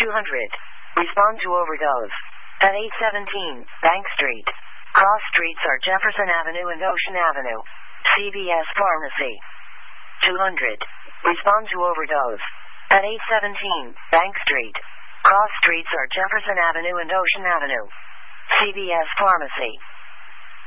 200. Respond to overdose. At 817 Bank Street. Cross streets are Jefferson Avenue and Ocean Avenue. CVS Pharmacy. 200. Respond to overdose. At 817 Bank Street. Cross streets are Jefferson Avenue and Ocean Avenue. CVS Pharmacy.